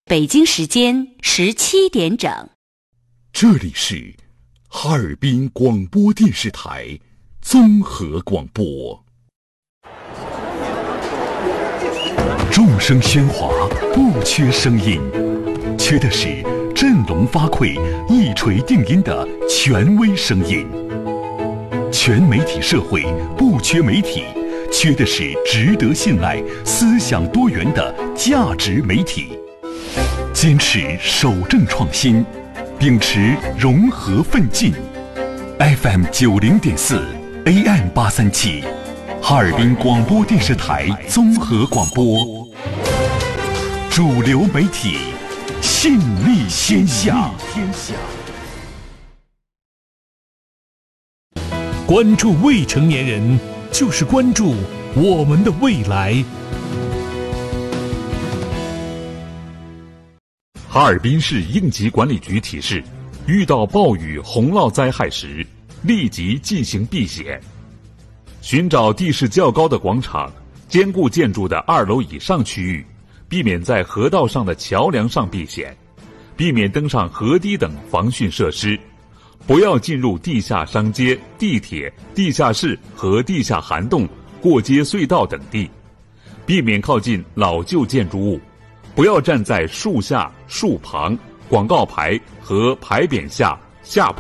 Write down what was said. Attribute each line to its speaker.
Speaker 1: 北京时间17点整。
Speaker 2: 这里是哈尔滨广播电视台综合广播。众声喧哗，不缺声音，缺的是振聋发聩、一锤定音的权威声音。全媒体社会不缺媒体，缺的是值得信赖、思想多元的价值媒体。坚持守正创新，秉持融合奋进。FM 90.4 AM 837，哈尔滨广播电视台综合广播，主流媒体，信立天下。
Speaker 3: 关注未成年人，就是关注我们的未来。
Speaker 2: 哈尔滨市应急管理局提示：遇到暴雨、洪涝灾害时，立即进行避险。寻找地势较高的广场、坚固建筑的2楼以上区域，避免在河道上的桥梁上避险，避免登上河堤等防汛设施。不要进入地下商街、地铁、地下室和地下涵洞、过街隧道等地，避免靠近老旧建筑物。不要站在树下、树旁、广告牌和牌匾下、下